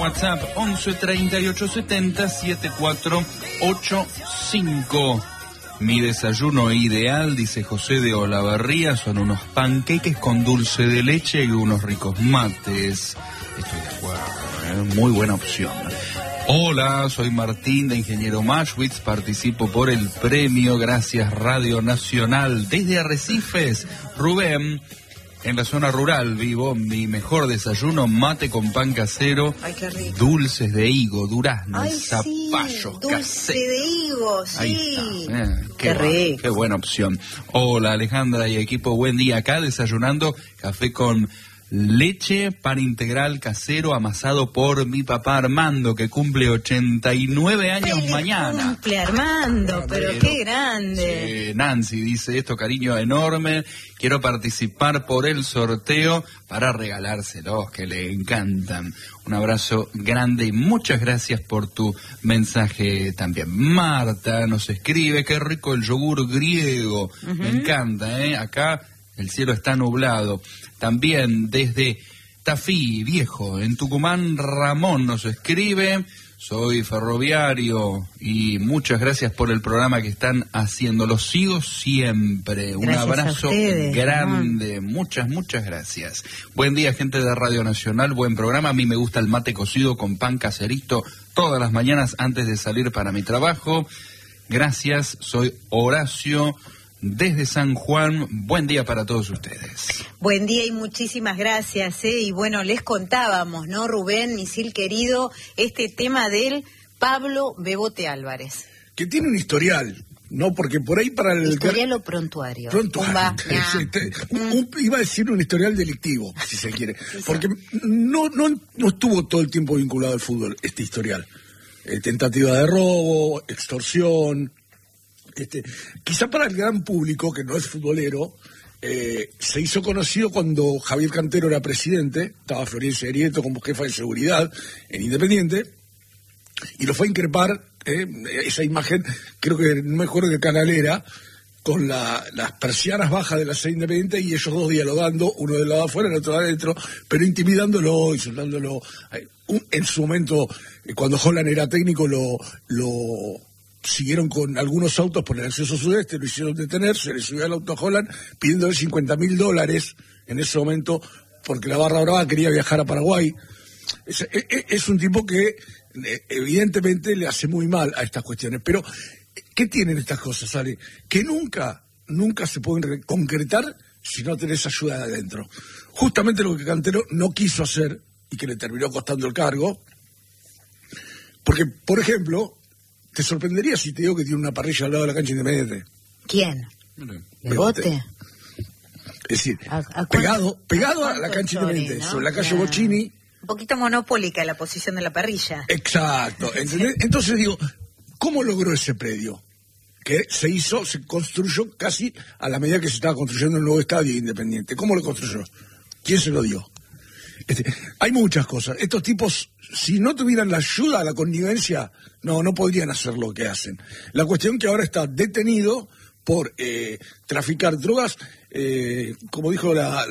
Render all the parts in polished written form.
WhatsApp 11 38 70 7485. Mi desayuno ideal, dice José de Olavarría, son unos panqueques con dulce de leche y unos ricos mates. Estoy de acuerdo, muy buena opción. Hola, soy Martín de Ingeniero Maschwitz, participo por el premio, gracias Radio Nacional. Desde Arrecifes, Rubén, en la zona rural vivo, mi mejor desayuno, mate con pan casero, dulces de higo, duraznos, zapallos, dulce de higo, sí. Ahí está, qué rico. Qué buena opción. Hola Alejandra y equipo, buen día. Acá desayunando café con leche, pan integral casero amasado por mi papá Armando, que cumple 89 años mañana. Cumple Armando, pero qué grande. Sí, Nancy dice esto, cariño enorme, quiero participar por el sorteo para regalárselos, que le encantan. Un abrazo grande y muchas gracias por tu mensaje también. Marta nos escribe, qué rico el yogur griego, me encanta, acá el cielo está nublado. También desde Tafí, Viejo, en Tucumán, Ramón nos escribe, soy ferroviario y muchas gracias por el programa que están haciendo, los sigo siempre. Gracias, un abrazo grande, muchas gracias. Buen día, gente de Radio Nacional, buen programa. A mí me gusta el mate cocido con pan caserito todas las mañanas antes de salir para mi trabajo. Gracias, soy Horacio desde San Juan. Buen día para todos ustedes. Buen día y muchísimas gracias, Y bueno, les contábamos, ¿no, Rubén, misil querido, este tema del Pablo Bebote Álvarez? Que tiene un historial, ¿no? Porque por ahí para el... ¿Historial o prontuario? Prontuario. Iba a decir un historial delictivo, si se quiere. Porque no estuvo todo el tiempo vinculado al fútbol, este historial. Tentativa de robo, extorsión... quizá para el gran público, que no es futbolero, se hizo conocido cuando Javier Cantero era presidente, estaba Florencia Arieto como jefa de seguridad en Independiente, y lo fue a increpar, esa imagen, creo que no me acuerdo qué canal era, con las persianas bajas de la sede Independiente y ellos dos dialogando, uno del lado afuera, el otro de adentro, pero intimidándolo, insultándolo. En su momento, cuando Holland era técnico, lo siguieron con algunos autos por el acceso sudeste, lo hicieron detener, se le subió al auto a Holland pidiéndole $50.000 en ese momento porque la Barra Brava quería viajar a Paraguay. Es un tipo que evidentemente le hace muy mal a estas cuestiones, pero ¿qué tienen estas cosas, Ale? Que nunca se pueden concretar si no tenés ayuda de adentro. Justamente lo que Cantero no quiso hacer y que le terminó costando el cargo, porque, por ejemplo, ¿te sorprendería si te digo que tiene una parrilla al lado de la cancha Independiente? ¿Quién? ¿Bebote? Es decir, pegado a la cancha Independiente, ¿no? Sobre la calle Bocchini. Un poquito monopólica la posición de la parrilla. Exacto, ¿entendés? Entonces digo, ¿cómo logró ese predio? Que se construyó casi a la medida que se estaba construyendo el nuevo estadio Independiente. ¿Cómo lo construyó? ¿Quién se lo dio? Hay muchas cosas. Estos tipos, si no tuvieran la ayuda, la connivencia, no podrían hacer lo que hacen. La cuestión que ahora está detenido por traficar drogas, como dijo la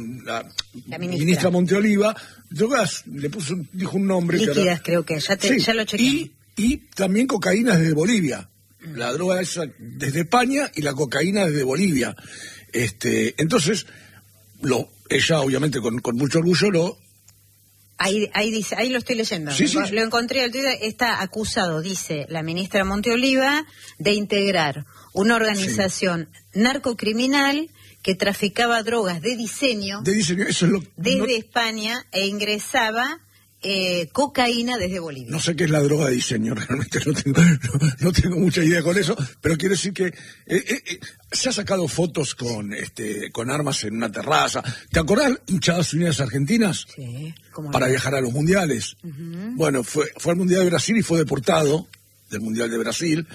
ministra Monteoliva, drogas, dijo un nombre. Líquidas, creo que, ya lo chequeé. Y también cocaína desde Bolivia. La droga esa desde España y la cocaína desde Bolivia. Entonces, ella obviamente con mucho orgullo Ahí dice, ahí lo estoy leyendo. Sí. Lo encontré al Twitter, está acusado, dice la ministra Monteoliva, de integrar una organización narcocriminal que traficaba drogas de diseño eso es desde España e ingresaba cocaína desde Bolivia. No sé qué es la droga de diseño, realmente no tengo mucha idea con eso, pero quiero decir que se ha sacado fotos con armas en una terraza. ¿Te acordás hinchadas unidas argentinas? Sí. Para viajar a los mundiales. Bueno, fue al Mundial de Brasil y fue deportado del Mundial de Brasil.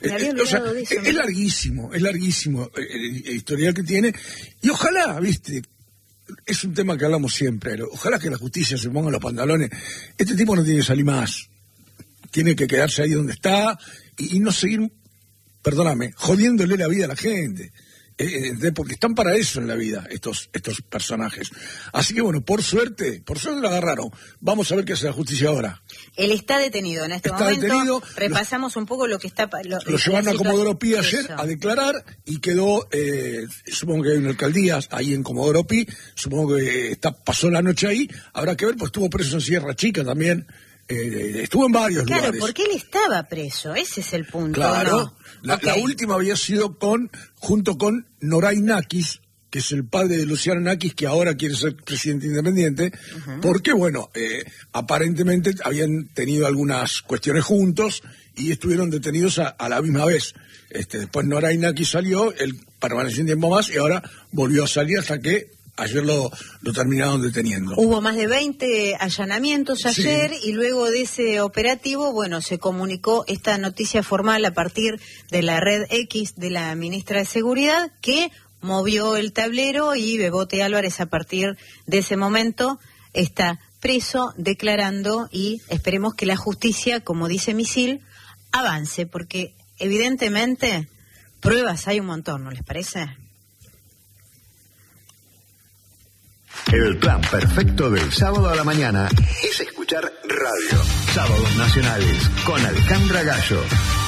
Es larguísimo el historial que tiene, y ojalá, es un tema que hablamos siempre, ojalá que la justicia se ponga los pantalones. Este tipo no tiene que salir más, tiene que quedarse ahí donde está y no seguir, perdóname, jodiéndole la vida a la gente. porque están para eso en la vida estos personajes. Así que bueno, por suerte lo agarraron. Vamos a ver qué hace la justicia ahora. Él está detenido en este momento. Repasamos un poco lo que está... Lo llevaron a Comodoro Pi ayer a declarar y quedó, supongo que hay una alcaldía ahí en Comodoro Pi, supongo que pasó la noche ahí, habrá que ver, pues estuvo preso en Sierra Chica también, estuvo en varios lugares. Claro, porque él estaba preso, ese es el punto. Claro, ¿no? La última había sido junto con Noray Nakis, que es el padre de Luciano Nakis, que ahora quiere ser presidente independiente, porque, bueno, aparentemente habían tenido algunas cuestiones juntos y estuvieron detenidos a la misma vez. Después Noray Nakis salió, él permaneció un tiempo más y ahora volvió a salir hasta que ayer lo terminaron deteniendo. Hubo más de 20 allanamientos ayer, sí. Y luego de ese operativo, bueno, se comunicó esta noticia formal a partir de la red X de la ministra de Seguridad, que movió el tablero y Bebote Álvarez a partir de ese momento está preso, declarando, y esperemos que la justicia, como dice Misil, avance, porque evidentemente pruebas hay un montón, ¿no les parece? El plan perfecto del sábado a la mañana es escuchar radio. Sábados Nacionales con Alejandra Gallo.